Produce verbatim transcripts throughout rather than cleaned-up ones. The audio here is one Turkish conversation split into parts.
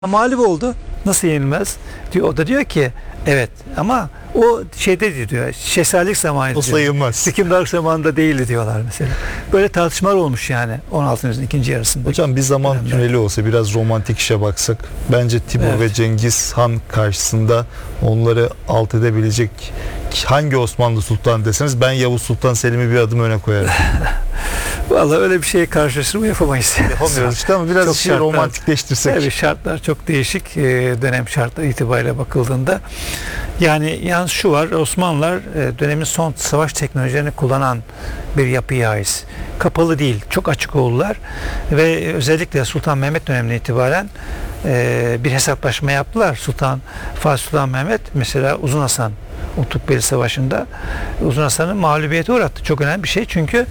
mağlup oldu. Nasıl yenilmez? Diyor, o da diyor ki evet ama o şeyde diyor, şehzadelik zamanı. O sayılmaz. Hükümdarlık zamanında değildi diyorlar mesela. Böyle tartışmalar olmuş yani on altıncı yüzyılın ikinci yarısında. Hocam bir zaman dönemler. tüneli olsa, biraz romantik işe baksak, bence Timur Evet. ve Cengiz Han karşısında onları alt edebilecek hangi Osmanlı Sultan deseniz, ben Yavuz Sultan Selim'i bir adım öne koyarım. Vallahi öyle bir şeye karşılaştırma yapamayız. Yapamıyoruz işte, ama biraz Çok işi şartlar- romantikleştirsek. Tabii şartlar çok değişik, e, dönem şartları itibariyle bakıldığında. Yani yalnız şu var, Osmanlılar e, dönemin son savaş teknolojilerini kullanan bir yapıya ait. Kapalı değil, çok açık oldular ve özellikle Sultan Mehmet döneminden itibaren e, bir hesaplaşma yaptılar. Sultan Fatih Sultan Mehmet mesela Uzun Hasan Utukbeli Savaşı'nda Uzun Hasan'ı mağlubiyete uğrattı. Çok önemli bir şey, çünkü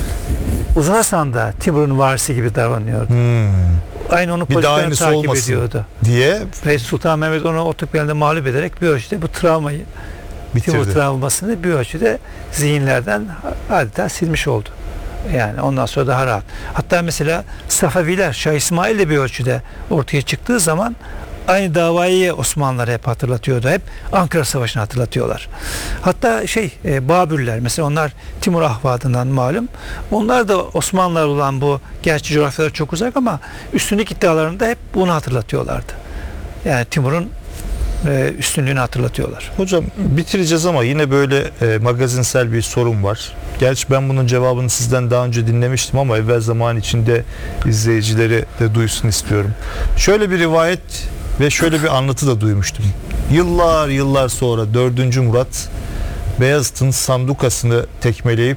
Uzun Hasan da Timur'un varisi gibi davranıyordu. Hmm. Aynı onu Bir daha politiklerini aynısı takip olmasın ediyordu. diye Ve Sultan Mehmet onu Utukbeli'nde mağlup ederek bir ölçüde bu travmayı, Timur bitirdi. travmasını bir ölçüde zihinlerden adeta silmiş oldu. Yani ondan sonra daha rahat. Hatta mesela Safaviler, Şah İsmail de bir ölçüde ortaya çıktığı zaman aynı davayı Osmanlılar hep hatırlatıyordu. Hep Ankara Savaşı'nı hatırlatıyorlar. Hatta şey e, Babürler mesela, onlar Timur ahvadından malum. Onlar da Osmanlılar olan bu, gerçi coğrafyalar çok uzak ama üstünlük iddialarında hep bunu hatırlatıyorlardı. Yani Timur'un e, üstünlüğünü hatırlatıyorlar. Hocam bitireceğiz ama yine böyle e, magazinsel bir sorun var. Gerçi ben bunun cevabını sizden daha önce dinlemiştim ama evvel zaman içinde izleyicileri de duysun istiyorum. Şöyle bir rivayet ve şöyle bir anlatı da duymuştum. Yıllar yıllar sonra dördüncü Murat Beyazıt'ın sandukasını tekmeleyip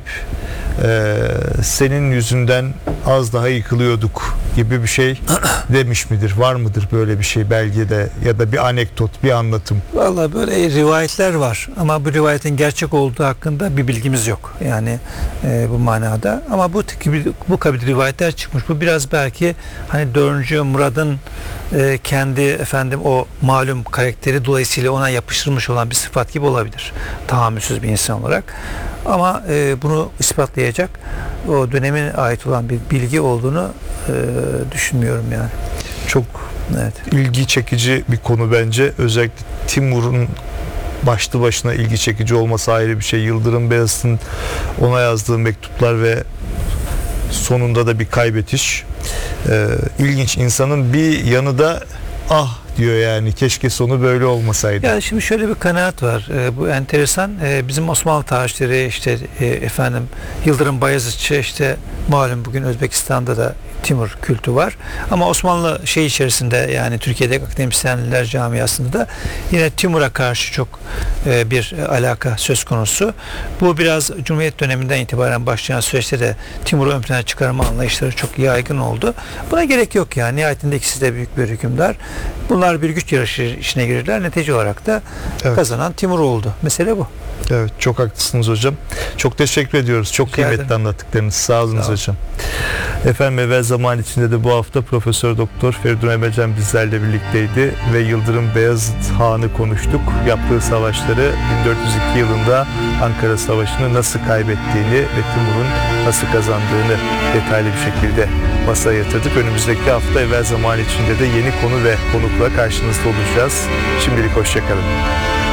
e, senin yüzünden az daha yıkılıyorduk gibi bir şey demiş midir? Var mıdır böyle bir şey belgede, ya da bir anekdot, bir anlatım? Vallahi böyle rivayetler var ama bu rivayetin gerçek olduğu hakkında bir bilgimiz yok. Yani e, bu manada. Ama bu gibi bu kabul rivayetler çıkmış. Bu biraz belki hani dördüncü Murad'ın e, kendi efendim o malum karakteri dolayısıyla ona yapıştırılmış olan bir sıfat gibi olabilir. Tahammülsüz bir insan olarak. Ama e, bunu ispatlayacak o döneme ait olan bir bilgi olduğunu e, düşünmüyorum yani. Çok Evet. ilgi çekici bir konu bence. Özellikle Timur'un başlı başına ilgi çekici olması ayrı bir şey. Yıldırım Beyazıt'ın ona yazdığı mektuplar ve sonunda da bir kaybetiş. Ee, ilginç. İnsanın bir yanı da ah diyor yani, keşke sonu böyle olmasaydı. Yani şimdi şöyle bir kanaat var. Ee, bu enteresan. Ee, bizim Osmanlı tarihçileri işte e, efendim Yıldırım Bayezidçi, işte malum bugün Özbekistan'da da Timur kültü var. Ama Osmanlı şey içerisinde, yani Türkiye'deki akademisyenler camiasında da yine Timur'a karşı çok e, bir alaka söz konusu. Bu biraz Cumhuriyet döneminden itibaren başlayan süreçte de Timur'u ön plana çıkarma anlayışları çok yaygın oldu. Buna gerek yok yani. Nihayetinde ikisi de büyük bir hükümdar. Bunlar bir güç yarışı içine girirler. Netice olarak da evet, kazanan Timur oldu. Mesele bu. Evet, çok haklısınız hocam. Çok teşekkür ediyoruz. Çok Rica kıymetli ederim. anlattıklarınız. Sağ olunuz Sağ olun. hocam. Efendim evvel zaman içinde de bu hafta Profesör Doktor Feridun Emecem bizlerle birlikteydi ve Yıldırım Beyazıt Han'ı konuştuk. Yaptığı savaşları, bin dört yüz iki yılında Ankara Savaşı'nı nasıl kaybettiğini ve Timur'un nasıl kazandığını detaylı bir şekilde masaya yatırdık. Önümüzdeki hafta evvel zaman içinde de yeni konu ve konukla karşınızda olacağız. Şimdilik hoşça kalın.